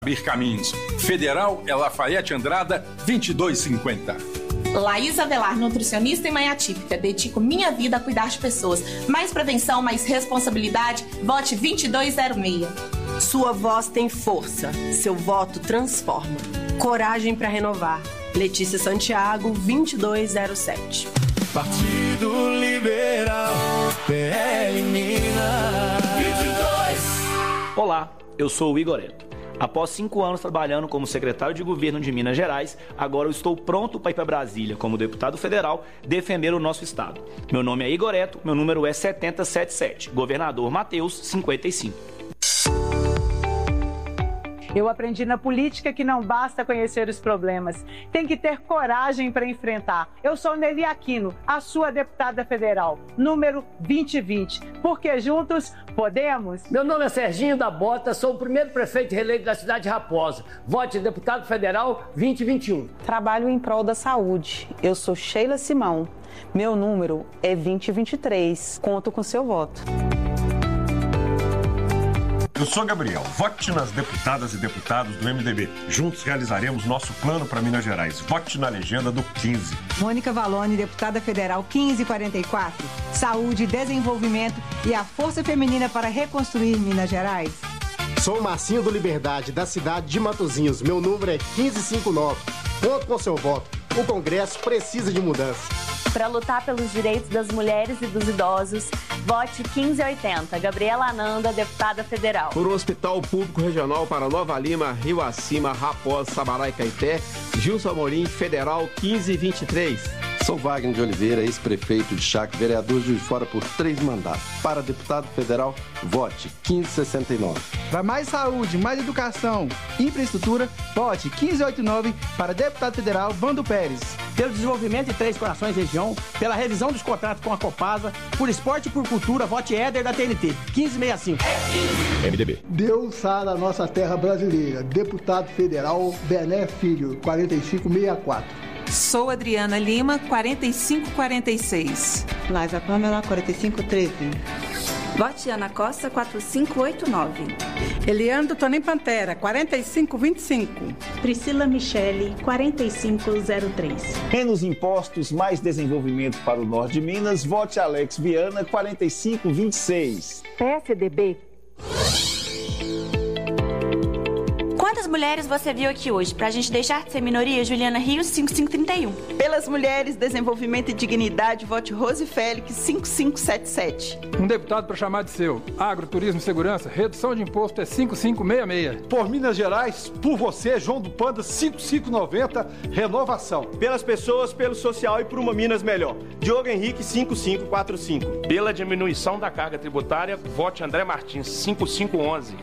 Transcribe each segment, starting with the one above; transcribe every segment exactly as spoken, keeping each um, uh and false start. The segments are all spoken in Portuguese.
Abrir caminhos. Federal é Lafayette Andrada, vinte e dois cinquenta. Laís Avelar, nutricionista e mãe atípica. Dedico minha vida a cuidar de pessoas. Mais prevenção, mais responsabilidade. Vote vinte e dois zero seis. Sua voz tem força. Seu voto transforma. Coragem para renovar. Letícia Santiago, vinte e dois zero sete. Partido Liberal, P L Minas. vinte e dois. Olá, eu sou o Igoreto. Após cinco anos trabalhando como secretário de governo de Minas Gerais, agora eu estou pronto para ir para Brasília, como deputado federal, defender o nosso estado. Meu nome é Igoreto, meu número é setenta e setenta e sete, governador Mateus, cinquenta e cinco. Eu aprendi na política que não basta conhecer os problemas, tem que ter coragem para enfrentar. Eu sou Nelly Aquino, a sua deputada federal, número vinte e vinte, porque juntos podemos. Meu nome é Serginho da Bota, sou o primeiro prefeito reeleito da cidade de Raposa. Vote deputado federal vinte e vinte e um. Trabalho em prol da saúde. Eu sou Sheila Simão. Meu número é vinte e vinte e três. Conto com seu voto. Eu sou Gabriel. Vote nas deputadas e deputados do M D B. Juntos realizaremos nosso plano para Minas Gerais. Vote na legenda do quinze. Mônica Valone, deputada federal quinze quarenta e quatro. Saúde, desenvolvimento e a força feminina para reconstruir Minas Gerais. Sou Marcinho do Liberdade, da cidade de Matozinhos. Meu número é quinze cinquenta e nove. Conto com seu voto. O Congresso precisa de mudança. Para lutar pelos direitos das mulheres e dos idosos, vote quinze oitenta. Gabriela Ananda, deputada federal. Por um hospital público regional para Nova Lima, Rio Acima, Raposa, Sabará e Caeté, Gilson Amorim, federal quinze vinte e três. Sou Wagner de Oliveira, ex-prefeito de Chaco, vereador de Juiz de Fora por três mandatos. Para deputado federal, vote quinze sessenta e nove. Para mais saúde, mais educação, infraestrutura, vote quinze oitenta e nove para deputado federal Vando Pérez. Pelo desenvolvimento de Três Corações região, pela revisão dos contratos com a Copasa, por esporte e por cultura, vote Éder da T N T, quinze sessenta e cinco. M D B. Deus sara a nossa terra brasileira. Deputado federal Bené Filho, quarenta e cinco sessenta e quatro. Sou Adriana Lima, quarenta e cinco quarenta e seis. Laisa Pamela, quarenta e cinco treze. Vote Ana Costa, quatro cinco oito nove. Eliandro Tonim Pantera, quarenta e cinco vinte e cinco. Priscila Michele, quarenta e cinco zero três. Menos impostos, mais desenvolvimento para o norte de Minas. Vote Alex Viana, quarenta e cinco vinte e seis. P S D B. Quantas mulheres você viu aqui hoje? Pra gente deixar de ser minoria, Juliana Rios, cinco cinco trinta e um. Pelas mulheres, desenvolvimento e dignidade, vote Rose Félix, cinco cinco sete sete. Um deputado para chamar de seu. Agro, turismo e segurança, redução de imposto é cinco cinco seis seis. Por Minas Gerais, por você, João do Panda, cinco cinco noventa, renovação. Pelas pessoas, pelo social e por uma Minas melhor. Diogo Henrique, cinco cinco quatro cinco. Pela diminuição da carga tributária, vote André Martins, cinco cinco onze.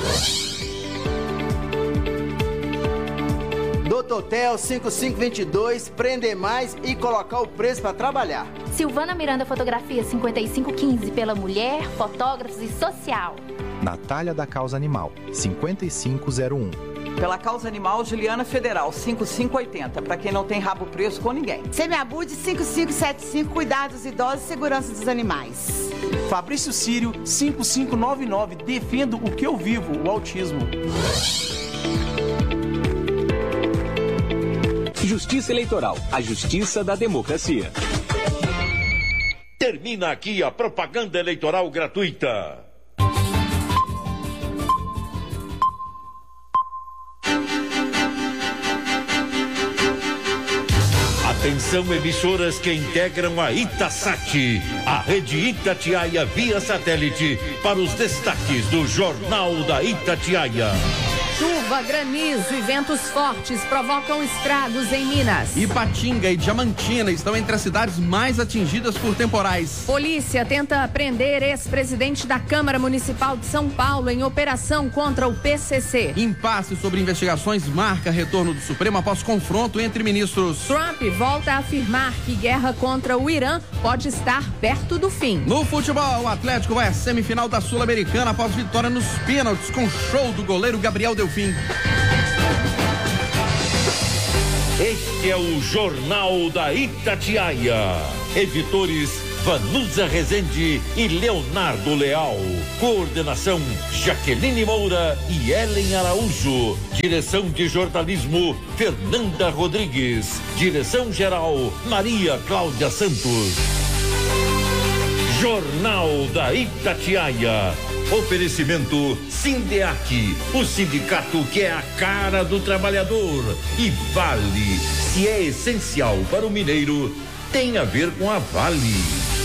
Doutor cinco cinco vinte e dois, prender mais e colocar o preço para trabalhar. Silvana Miranda Fotografia cinquenta e cinco quinze, pela mulher, fotógrafos e social. Natália da Causa Animal, cinquenta e cinco zero um. Pela Causa Animal, Juliana Federal, cinco cinco oitenta, para quem não tem rabo preso com ninguém. Semiabude, cinco cinco sete cinco, cuidados dos idosos e segurança dos animais. Fabrício Sírio, cinco cinco nove nove, defendo o que eu vivo, o autismo. Justiça Eleitoral, a justiça da democracia. Termina aqui a propaganda eleitoral gratuita. Atenção, emissoras que integram a Itasat, a rede Itatiaia via satélite, para os destaques do Jornal da Itatiaia. Chuva, granizo e ventos fortes provocam estragos em Minas. Ipatinga e Diamantina estão entre as cidades mais atingidas por temporais. Polícia tenta prender ex-presidente da Câmara Municipal de São Paulo em operação contra o P C C. Impasse sobre investigações marca retorno do Supremo após confronto entre ministros. Trump volta a afirmar que guerra contra o Irã pode estar perto do fim. No futebol, o Atlético vai à semifinal da Sul-Americana após vitória nos pênaltis com show do goleiro Gabriel Delfim. Este é o Jornal da Itatiaia. Editores Vanusa Rezende e Leonardo Leal. Coordenação Jaqueline Moura e Ellen Araújo. Direção de jornalismo Fernanda Rodrigues. Direção geral Maria Cláudia Santos. Jornal da Itatiaia. Oferecimento Sindeac, o sindicato que é a cara do trabalhador. E Vale, se é essencial para o mineiro, tem a ver com a Vale.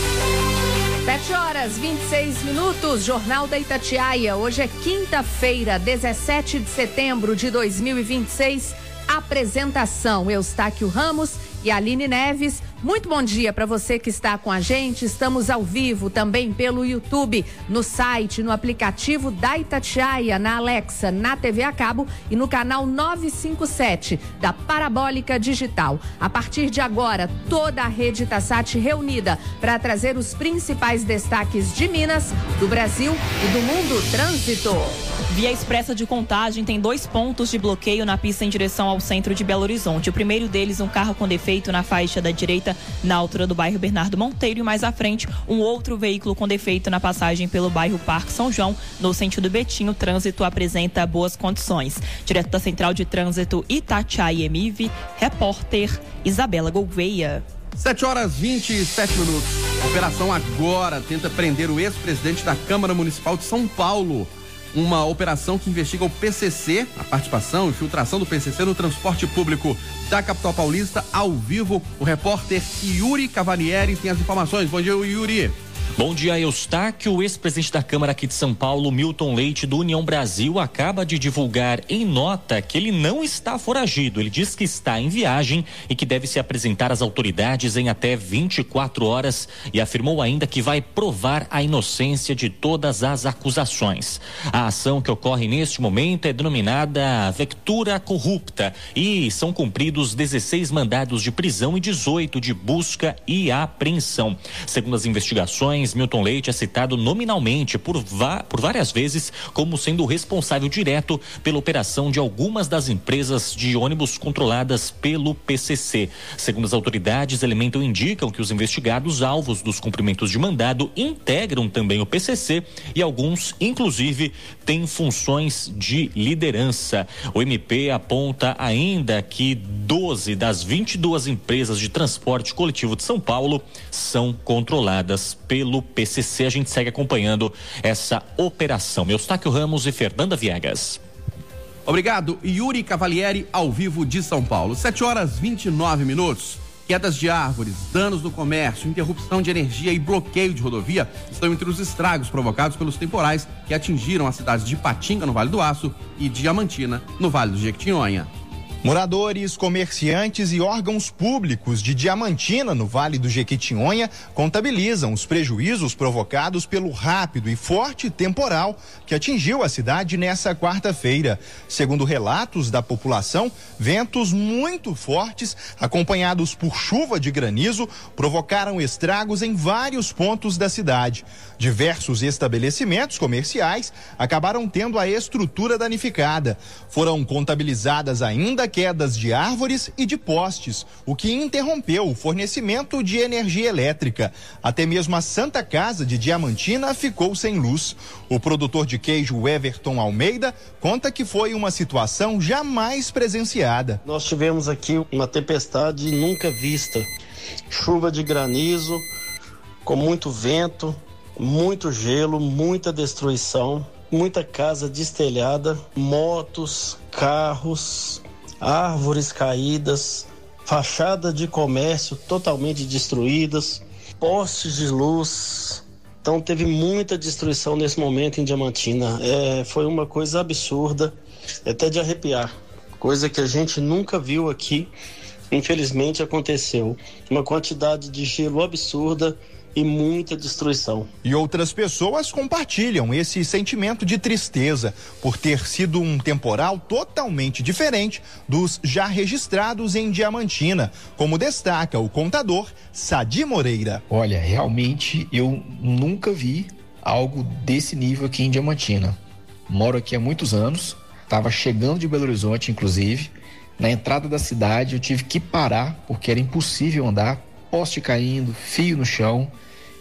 Sete horas, vinte e seis minutos, Jornal da Itatiaia. Hoje é quinta-feira, dezessete de setembro de dois mil e vinte e seis. Apresentação, Eustáquio Ramos e Aline Neves. Muito bom dia para você que está com a gente. Estamos ao vivo também pelo YouTube, no site, no aplicativo da Itatiaia, na Alexa, na T V a cabo e no canal novecentos e cinquenta e sete da Parabólica Digital. A partir de agora, toda a rede Itasat reunida para trazer os principais destaques de Minas, do Brasil e do mundo. Trânsito. Via Expressa de Contagem tem dois pontos de bloqueio na pista em direção ao centro de Belo Horizonte. O primeiro deles, um carro com defeito na faixa da direita, na altura do bairro Bernardo Monteiro, e mais à frente, um outro veículo com defeito na passagem pelo bairro Parque São João, no sentido Betim. O trânsito apresenta boas condições. Direto da Central de Trânsito Itatiaia M I V, repórter Isabela Gouveia. sete horas e vinte e sete minutos. Operação Agora tenta prender o ex-presidente da Câmara Municipal de São Paulo. Uma operação que investiga o P C C, a participação e infiltração do P C C no transporte público da capital paulista. Ao vivo, o repórter Yuri Cavalieri tem as informações. Bom dia, Yuri. Bom dia, Eustáquio. O ex-presidente da Câmara aqui de São Paulo, Milton Leite, do União Brasil, acaba de divulgar em nota que ele não está foragido. Ele diz que está em viagem e que deve se apresentar às autoridades em até vinte e quatro horas, e afirmou ainda que vai provar a inocência de todas as acusações. A ação que ocorre neste momento é denominada Vectura Corrupta e são cumpridos dezesseis mandados de prisão e dezoito de busca e apreensão. Segundo as investigações, Milton Leite é citado nominalmente por, por várias vezes como sendo o responsável direto pela operação de algumas das empresas de ônibus controladas pelo P C C. Segundo as autoridades, elementos indicam que os investigados alvos dos cumprimentos de mandado integram também o P C C e alguns, inclusive, têm funções de liderança. O M P aponta ainda que doze das vinte e duas empresas de transporte coletivo de São Paulo são controladas pelo P C C. A gente segue acompanhando essa operação. Eustáquio Ramos e Fernanda Viegas. Obrigado, Yuri Cavalieri, ao vivo de São Paulo. sete horas e vinte e nove minutos. Quedas de árvores, danos no comércio, interrupção de energia e bloqueio de rodovia estão entre os estragos provocados pelos temporais que atingiram as cidades de Patinga, no Vale do Aço, e Diamantina, no Vale do Jequitinhonha. Moradores, comerciantes e órgãos públicos de Diamantina, no Vale do Jequitinhonha, contabilizam os prejuízos provocados pelo rápido e forte temporal que atingiu a cidade nessa quarta-feira. Segundo relatos da população, ventos muito fortes, acompanhados por chuva de granizo, provocaram estragos em vários pontos da cidade. Diversos estabelecimentos comerciais acabaram tendo a estrutura danificada. Foram contabilizadas ainda quedas de árvores e de postes, o que interrompeu o fornecimento de energia elétrica. Até mesmo a Santa Casa de Diamantina ficou sem luz. O produtor de queijo Everton Almeida conta que foi uma situação jamais presenciada. Nós tivemos aqui uma tempestade nunca vista. Chuva de granizo, com muito vento, muito gelo, muita destruição, muita casa destelhada, motos, carros, árvores caídas, fachada de comércio totalmente destruídas, postes de luz. Então teve muita destruição nesse momento em Diamantina. É, foi uma coisa absurda, até de arrepiar. Coisa que a gente nunca viu aqui, infelizmente aconteceu. Uma quantidade de gelo absurda e muita destruição. E outras pessoas compartilham esse sentimento de tristeza por ter sido um temporal totalmente diferente dos já registrados em Diamantina, como destaca o contador Sadi Moreira. Olha, realmente eu nunca vi algo desse nível aqui em Diamantina. Moro aqui há muitos anos, estava chegando de Belo Horizonte, inclusive. Na entrada da cidade eu tive que parar porque era impossível andar, poste caindo, fio no chão.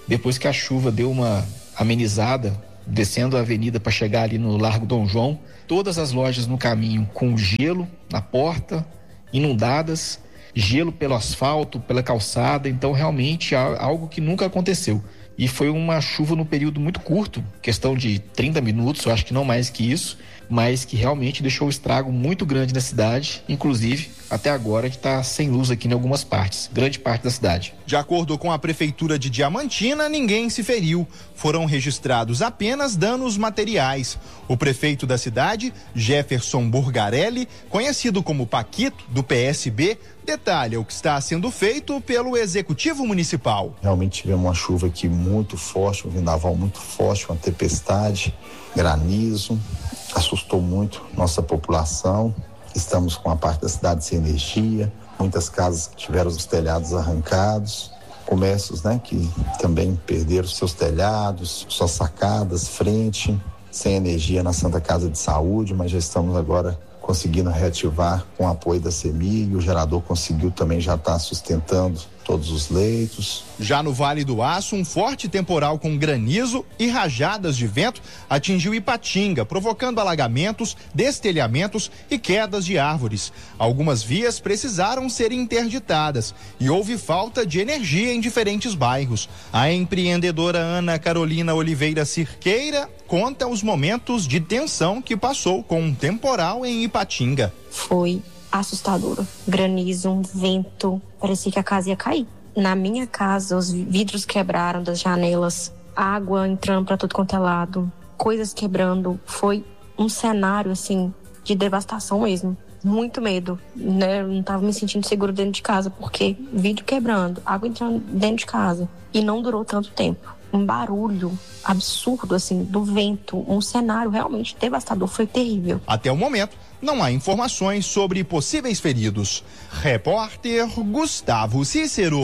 depois que a chuva deu uma amenizada, descendo a avenida para chegar ali no Largo Dom João, todas as lojas no caminho com gelo na porta, inundadas, gelo pelo asfalto, pela calçada, então realmente algo que nunca aconteceu. E foi uma chuva no período muito curto, questão de trinta minutos, eu acho que não mais que isso, mas que realmente deixou um estrago muito grande na cidade, inclusive até agora que está sem luz aqui em algumas partes, grande parte da cidade. De acordo com a Prefeitura de Diamantina, ninguém se feriu. Foram registrados apenas danos materiais. O prefeito da cidade, Jefferson Burgarelli, conhecido como Paquito, do P S B, detalha o que está sendo feito pelo Executivo Municipal. Realmente tivemos uma chuva aqui muito forte, um vendaval muito forte, uma tempestade, granizo, assustou muito nossa população. Estamos com a parte da cidade sem energia, muitas casas que tiveram os telhados arrancados, comércios, né, que também perderam seus telhados, suas sacadas, frente, sem energia na Santa Casa de Saúde, mas já estamos agora conseguindo reativar com o apoio da CEMIG. O gerador conseguiu também já estar sustentando todos os leitos. Já no Vale do Aço, um forte temporal com granizo e rajadas de vento atingiu Ipatinga, provocando alagamentos, destelhamentos e quedas de árvores. Algumas vias precisaram ser interditadas e houve falta de energia em diferentes bairros. A empreendedora Ana Carolina Oliveira Cirqueira conta os momentos de tensão que passou com um temporal em Ipatinga. Foi assustadora. Granizo, vento, parecia que a casa ia cair. Na minha casa, os vidros quebraram das janelas, água entrando para tudo quanto é lado, coisas quebrando. Foi um cenário, assim, de devastação mesmo. Muito medo, né? Eu não tava me sentindo seguro dentro de casa, porque vidro quebrando, água entrando dentro de casa. E não durou tanto tempo. Um barulho absurdo, assim, do vento, um cenário realmente devastador, foi terrível. Até o momento, não há informações sobre possíveis feridos. Repórter Gustavo Cícero.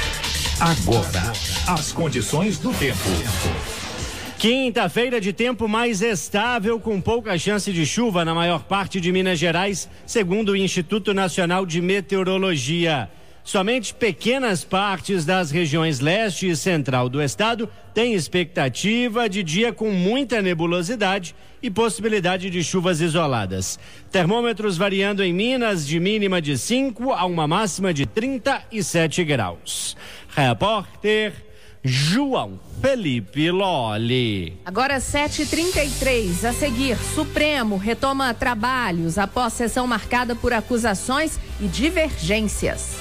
Agora, as condições do tempo. Quinta-feira de tempo mais estável, com pouca chance de chuva na maior parte de Minas Gerais, segundo o Instituto Nacional de Meteorologia. Somente pequenas partes das regiões leste e central do estado têm expectativa de dia com muita nebulosidade e possibilidade de chuvas isoladas. Termômetros variando em Minas de mínima de cinco a uma máxima de trinta e sete graus. Repórter João Felipe Lolli. Agora sete e trinta e três, a seguir, Supremo retoma trabalhos após sessão marcada por acusações e divergências.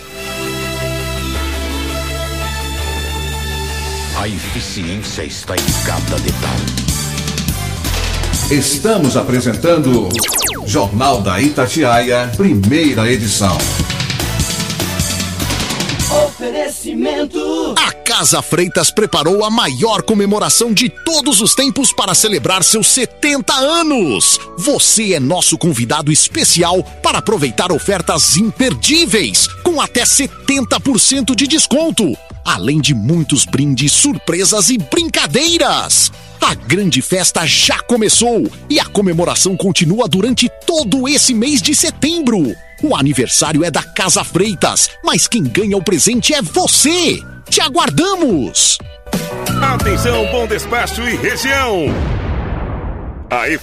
A eficiência está em cada detalhe. Estamos apresentando Jornal da Itatiaia, primeira edição. Oferecimento. A Casa Freitas preparou a maior comemoração de todos os tempos para celebrar seus setenta anos. Você é nosso convidado especial para aproveitar ofertas imperdíveis, com até setenta por cento de desconto. Além de muitos brindes, surpresas e brincadeiras. A grande festa já começou e a comemoração continua durante todo esse mês de setembro. O aniversário é da Casa Freitas, mas quem ganha o presente é você. Te aguardamos! Atenção, Bom Despacho e região. A